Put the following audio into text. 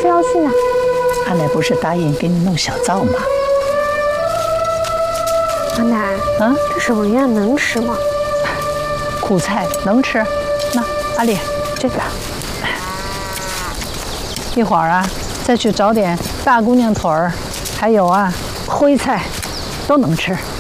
是要去哪？ 阿奶不是答应给你弄小灶吗？ 阿奶，这什么样能吃吗？ 苦菜能吃。那阿丽，这个，一会儿啊，再去找点大姑娘腿儿，还有啊，徽菜，都能吃。